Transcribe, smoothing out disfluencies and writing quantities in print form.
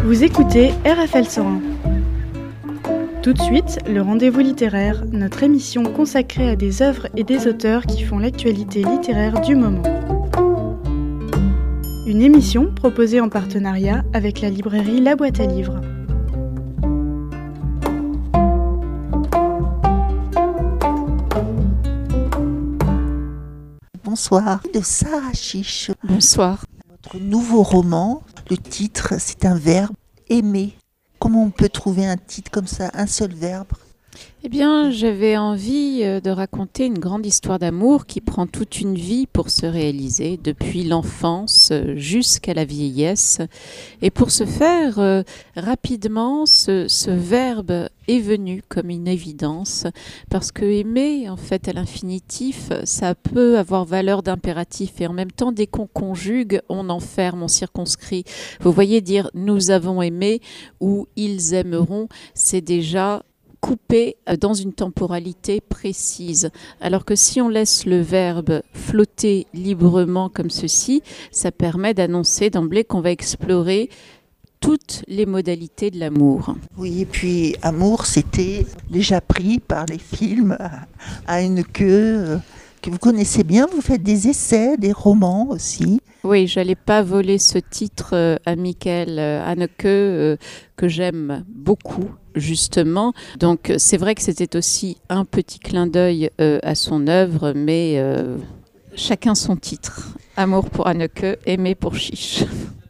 Vous écoutez RFL 101. Tout de suite, le rendez-vous littéraire, notre émission consacrée à des œuvres et des auteurs qui font l'actualité littéraire du moment. Une émission proposée en partenariat avec la librairie La Boîte à Livres. Bonsoir, de Sarah Chiche. Bonsoir. Votre nouveau roman, le titre, c'est un verbe, aimer. Comment on peut trouver un titre comme ça, un seul verbe ? Eh bien, j'avais envie de raconter une grande histoire d'amour qui prend toute une vie pour se réaliser, depuis l'enfance jusqu'à la vieillesse. Et pour ce faire, rapidement, ce verbe est venu comme une évidence, parce que aimer, en fait, à l'infinitif, ça peut avoir valeur d'impératif, et en même temps, dès qu'on conjugue, on enferme, on circonscrit. Vous voyez, dire « nous avons aimé » ou « ils aimeront », c'est déjà coupé dans une temporalité précise. Alors que si on laisse le verbe flotter librement comme ceci, ça permet d'annoncer d'emblée qu'on va explorer toutes les modalités de l'amour. Oui, et puis amour, c'était déjà pris par les films à une queue que vous connaissez bien. Vous faites des essais, des romans aussi. Oui, j'allais pas voler ce titre à Michael Haneke que j'aime beaucoup, justement. Donc c'est vrai que c'était aussi un petit clin d'œil à son œuvre, mais chacun son titre. Amour pour Haneke, aimé pour Chiche.